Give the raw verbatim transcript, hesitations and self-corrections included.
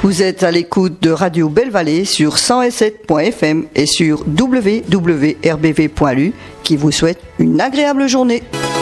Vous êtes à l'écoute de Radio Belle Vallée sur cent sept point f m et sur w w w point r b v point l u qui vous souhaite une agréable journée.